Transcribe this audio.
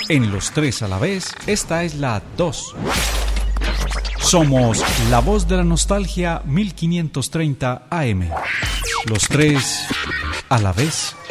En los tres a la vez, esta es la 2. Somos la voz de la nostalgia 1530 AM. Los tres a la vez.